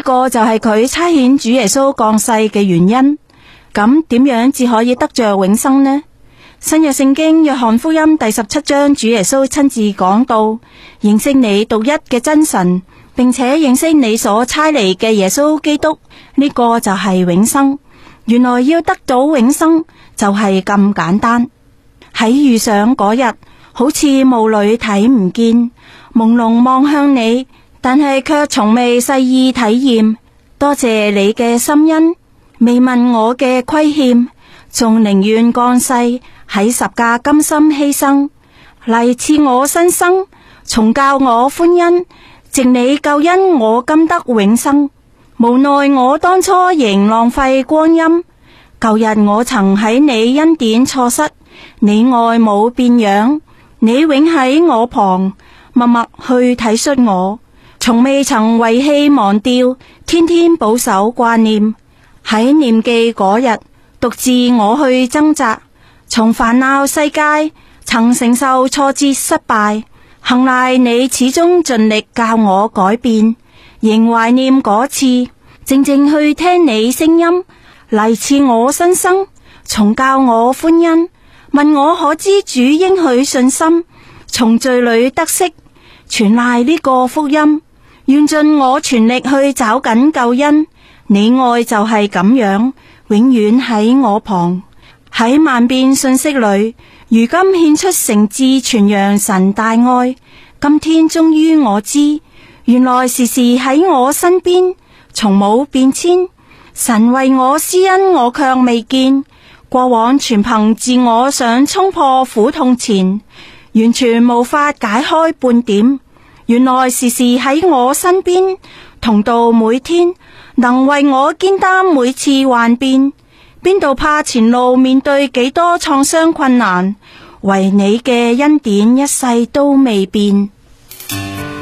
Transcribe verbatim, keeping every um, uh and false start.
個就係佢差遣主耶穌降世嘅原因。咁點樣至可以得着永生呢？新約聖經約翰福音第十七章，主耶穌親自講到，認識你獨一嘅真神，並且認識你所差嚟嘅耶穌基督，呢個就係永生。原來要得到永生就係咁簡單。喺遇上嗰日，好似霧裏睇唔見，朦朧望向你，但係卻從未細意體驗。多謝你嘅心恩，未問我嘅虧欠，仲寧願降世喺十架甘心犧牲，嚟賜我新生，重教我歡欣，藉你救恩我今得永生。無奈我當初仍浪費光陰，舊日我曾喺你恩典錯失，你愛冇變樣，你永喺我旁，默默去體恤我，從未曾遺棄忘掉，天天保守掛念。喺念記嗰日，獨自我去掙扎，從煩惱世界曾承受挫折失敗，幸賴你始終盡力教我改變，仍懷念嗰次，靜靜去聽你聲音，嚟賜我新生，重教我歡欣，問我可知主應許信心，從罪裏得釋，全賴呢個福音，願盡我全力去找緊救恩。你愛就係咁樣，永遠喺我旁。喺萬變信息裏，如今獻出誠摯傳揚神大愛。今天終於我知，原來時時喺我身邊，從冇變遷。神為我施恩，我卻未見。過往全憑自我想衝破苦痛纏，完全無法解開半點。原來時時喺我身邊，同到每天，能為我肩擔每次幻變。邊度怕前路面對幾多創傷困難，唯你嘅恩典一世都未變。